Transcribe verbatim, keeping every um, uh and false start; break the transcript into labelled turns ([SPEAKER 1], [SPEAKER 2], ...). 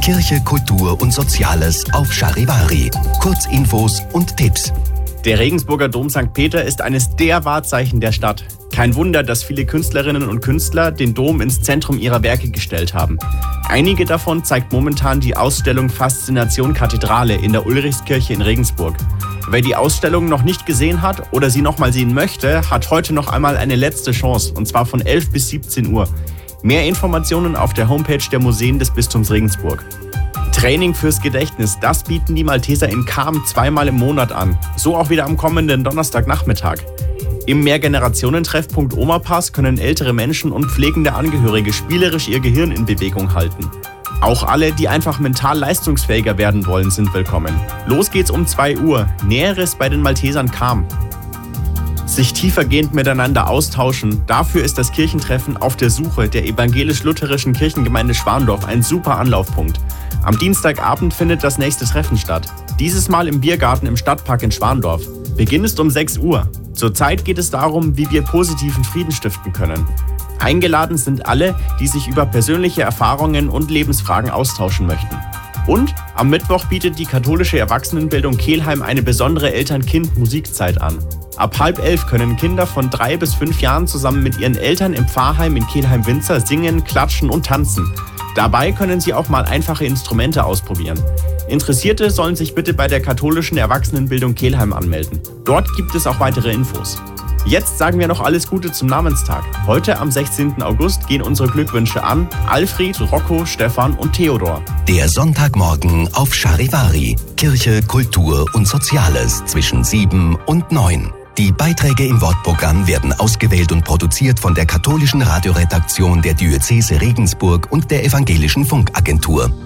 [SPEAKER 1] Kirche, Kultur und Soziales auf Charivari. Kurzinfos und Tipps.
[SPEAKER 2] Der Regensburger Dom Sankt Peter ist eines der Wahrzeichen der Stadt. Kein Wunder, dass viele Künstlerinnen und Künstler den Dom ins Zentrum ihrer Werke gestellt haben. Einige davon zeigt momentan die Ausstellung Faszination Kathedrale in der Ulrichskirche in Regensburg. Wer die Ausstellung noch nicht gesehen hat oder sie noch mal sehen möchte, hat heute noch einmal eine letzte Chance, und zwar von elf bis siebzehn Uhr. Mehr Informationen auf der Homepage der Museen des Bistums Regensburg. Training fürs Gedächtnis, das bieten die Malteser in Cham zweimal im Monat an. So auch wieder am kommenden Donnerstagnachmittag. Im Mehrgenerationentreffpunkt Omapass können ältere Menschen und pflegende Angehörige spielerisch ihr Gehirn in Bewegung halten. Auch alle, die einfach mental leistungsfähiger werden wollen, sind willkommen. Los geht's um zwei Uhr. Näheres bei den Maltesern Cham. Sich tiefergehend miteinander austauschen, dafür ist das Kirchentreffen auf der Suche der evangelisch-lutherischen Kirchengemeinde Schwandorf ein super Anlaufpunkt. Am Dienstagabend findet das nächste Treffen statt. Dieses Mal im Biergarten im Stadtpark in Schwandorf. Beginn ist um sechs Uhr. Zurzeit geht es darum, wie wir positiven Frieden stiften können. Eingeladen sind alle, die sich über persönliche Erfahrungen und Lebensfragen austauschen möchten. Und am Mittwoch bietet die katholische Erwachsenenbildung Kelheim eine besondere Eltern-Kind-Musikzeit an. Ab halb elf können Kinder von drei bis fünf Jahren zusammen mit ihren Eltern im Pfarrheim in Kelheim-Winzer singen, klatschen und tanzen. Dabei können sie auch mal einfache Instrumente ausprobieren. Interessierte sollen sich bitte bei der katholischen Erwachsenenbildung Kelheim anmelden. Dort gibt es auch weitere Infos. Jetzt sagen wir noch alles Gute zum Namenstag. Heute am sechzehnten August gehen unsere Glückwünsche an Alfred, Rocco, Stefan und Theodor.
[SPEAKER 1] Der Sonntagmorgen auf Charivari. Kirche, Kultur und Soziales zwischen sieben und neun. Die Beiträge im Wortprogramm werden ausgewählt und produziert von der katholischen Radioredaktion der Diözese Regensburg und der Evangelischen Funkagentur.